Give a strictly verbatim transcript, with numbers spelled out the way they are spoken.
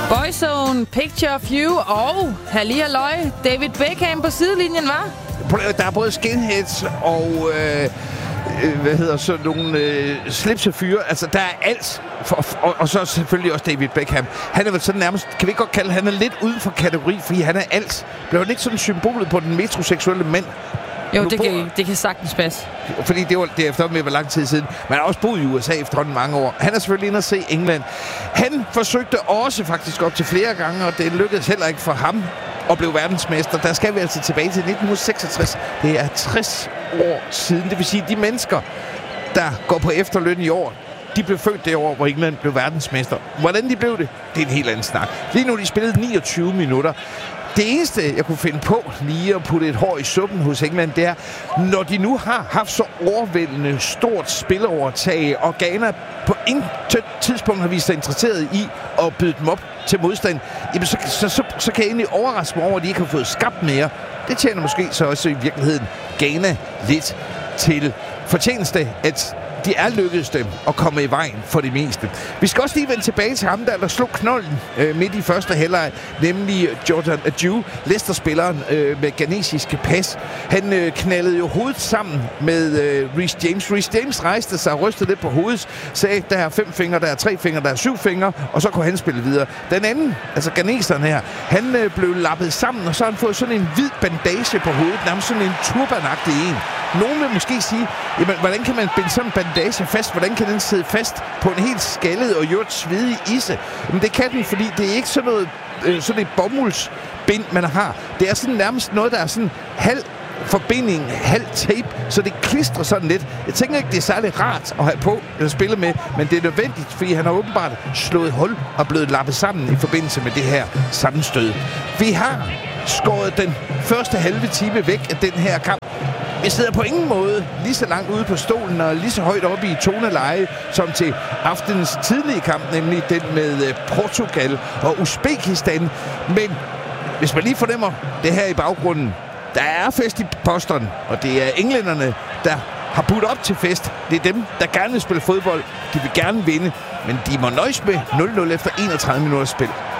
Boyzone, Picture of You og Halli Halløj. David Beckham på sidelinjen, var? Der er både skinheads og øh, øh, hvad hedder så nogle øh, slipsefyre. Altså, der er alt. For, og, og så selvfølgelig også David Beckham. Han er vel sådan nærmest, kan vi godt kalde, han er lidt uden for kategori, fordi han er alt. Blev han ikke sådan symbolet på den metroseksuelle mænd? Jo, det kan, det kan sagtens passe. Fordi det var det efterhånden med, hvor lang tid siden. Man har også boet i U S A efterhånden mange år. Han er selvfølgelig inde at se England. Han forsøgte også faktisk op til flere gange, og det lykkedes heller ikke for ham at blive verdensmester. Der skal vi altså tilbage til nitten seksogtres. Det er tres år siden. Det vil sige, de mennesker, der går på efterløn i år, de blev født det år, hvor England blev verdensmester. Hvordan de blev det, det er en helt anden snak. Lige nu de spillede niogtyve minutter. Det eneste, jeg kunne finde på lige at putte et hår i suppen hos England, det er, når de nu har haft så overvældende stort spilovertag, og Ghana på intet tidspunkt har vist sig interesseret i at byde dem op til modstand, jamen så, så, så, så kan jeg egentlig overraske mig over, at de ikke har fået skabt mere. Det tjener måske så også i virkeligheden Ghana lidt til fortjeneste, at de er lykkedes dem at komme i vejen for det meste. Vi skal også lige vende tilbage til ham, der, der slog knolden øh, midt i første halvleg, nemlig Jordan Ayew, Leicester-spilleren øh, med ghanesiske pas. Han øh, knaldede jo hovedet sammen med øh, Reece James. Reece James rejste sig og rystede lidt på hovedet, sagde, der er fem fingre, der er tre fingre, der er syv fingre, og så kunne han spille videre. Den anden, altså ghaneseren her, han øh, blev lappet sammen, og så har han fået sådan en hvid bandage på hovedet, nærmest sådan en turbanagtig en. Nogen vil måske sige, jamen, hvordan kan man binde sådan en bandage fast? Hvordan kan den sidde fast på en helt skaldet og gjort svedig isse? Men det kan den, fordi det er ikke sådan noget, øh, sådan et bomuldsbind, man har. Det er sådan nærmest noget, der er sådan halv forbinding, halv tape, så det klistrer sådan lidt. Jeg tænker ikke, det er særlig rart at have på eller spille med, men det er nødvendigt, fordi han har åbenbart slået hul og blevet lappet sammen i forbindelse med det her sammenstød. Vi har skåret den første halve time væk af den her kamp. Vi sidder på ingen måde lige så langt ude på stolen og lige så højt oppe i toneleje som til aftenens tidlige kamp, nemlig den med Portugal og Uzbekistan. Men hvis man lige fornemmer det her i baggrunden, der er fest i Boston, og det er englænderne, der har budt op til fest. Det er dem, der gerne vil spille fodbold. De vil gerne vinde, men de må nøjes med nul nul efter enogtredive minutters spil.